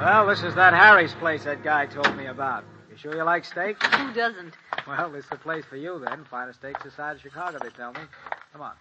Well, this is that Harry's place that guy told me about. You sure you like steak? Who doesn't? Well, this is the place for you, then. Finest steaks this side of Chicago, they tell me. Come on.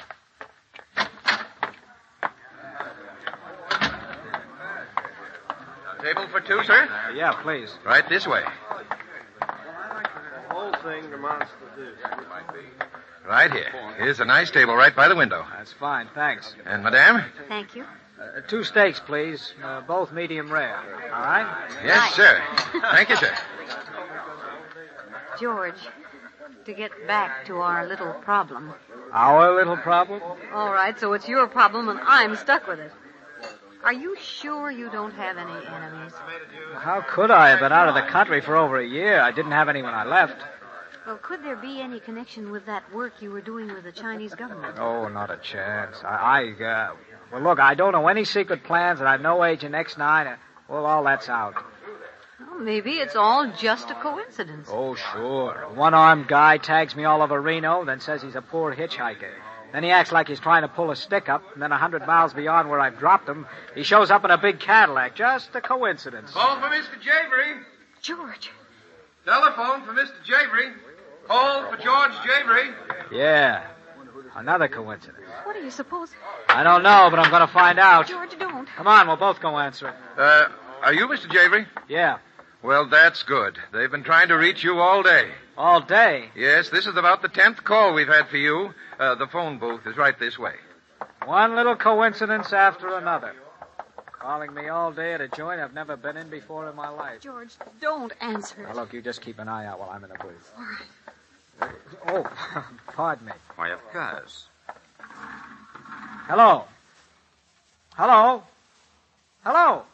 Table for two, sir? Yeah, please. Right this way. The whole thing amounts to this. Right here. Here's a nice table right by the window. That's fine, thanks. And, madame? Thank you. 2 steaks, please. Both medium rare. All right? Yes, sir. Thank you, sir. George, to get back to our little problem. Our little problem? All right, so it's your problem and I'm stuck with it. Are you sure you don't have any enemies? How could I? I've been out of the country for over a year. I didn't have any when I left. Well, could there be any connection with that work you were doing with the Chinese government? Oh, not a chance. Well, look, I don't know any secret plans, and I've no Agent X9. Well, all that's out. Well, maybe it's all just a coincidence. Oh, sure. A one-armed guy tags me all over Reno, then says he's a poor hitchhiker. Then he acts like he's trying to pull a stick up, and then 100 miles beyond where I've dropped him, he shows up in a big Cadillac. Just a coincidence. Call for Mr. Javery. George. Telephone for Mr. Javery. Call for George Javery. Yeah. Another coincidence. What do you suppose? I don't know, but I'm going to find out. George, don't. Come on, we'll both go answer it. Are you Mr. Javery? Yeah. Well, that's good. They've been trying to reach you all day. All day? Yes, this is about the 10th call we've had for you. The phone booth is right this way. One little coincidence after another. Calling me all day at a joint I've never been in before in my life. George, don't answer it. Now, look, you just keep an eye out while I'm in the booth. All right. Oh, pardon me. Why, of course. Hello? Hello? Hello?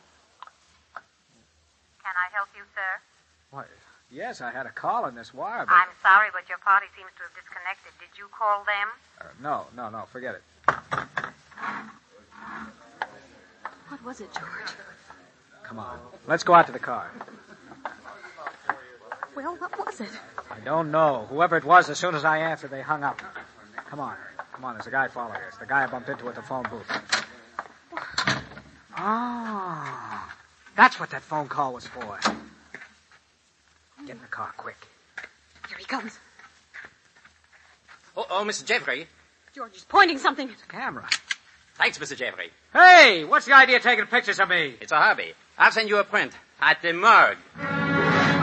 Can I help you, sir? Why, yes, I had a call on this wire, but... I'm sorry, but your party seems to have disconnected. Did you call them? No, forget it. What was it, George? Come on, let's go out to the car. Well, what was it? I don't know. Whoever it was, as soon as I answered, they hung up. Come on, there's a guy following us. The guy I bumped into at the phone booth. Oh, that's what that phone call was for. Get in the car, quick. Here he comes. Oh, Mr. Javery. George is pointing something. It's a camera. Thanks, Mr. Javery. Hey, what's the idea of taking pictures of me? It's a hobby. I'll send you a print at the morgue.